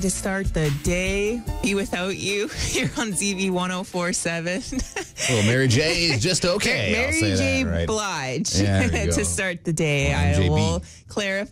to start the day. Be Without You here on ZB 104.7. Well, Mary J is just okay. Mary I'll say J. that, right? Blige There you go. to start the day. Well, I MJB. will clarify